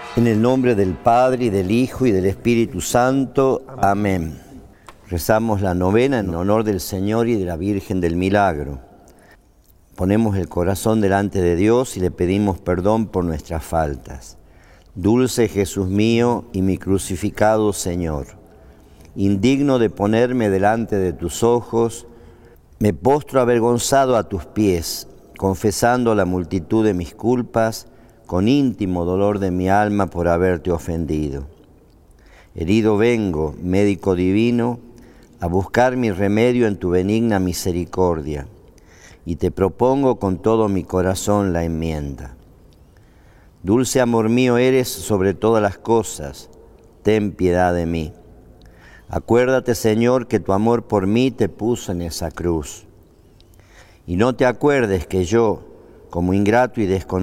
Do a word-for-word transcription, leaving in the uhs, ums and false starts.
En el nombre del Padre, y del Hijo, y del Espíritu Santo. Amén. Rezamos la novena en honor del Señor y de la Virgen del Milagro. Ponemos el corazón delante de Dios y le pedimos perdón por nuestras faltas. Dulce Jesús mío y mi crucificado Señor, indigno de ponerme delante de tus ojos, me postro avergonzado a tus pies, confesando la multitud de mis culpas, con íntimo dolor de mi alma por haberte ofendido. Herido vengo, médico divino, a buscar mi remedio en tu benigna misericordia, y te propongo con todo mi corazón la enmienda. Dulce amor mío eres sobre todas las cosas, ten piedad de mí. Acuérdate, Señor, que tu amor por mí te puso en esa cruz. Y no te acuerdes que yo, como ingrato y desconocido,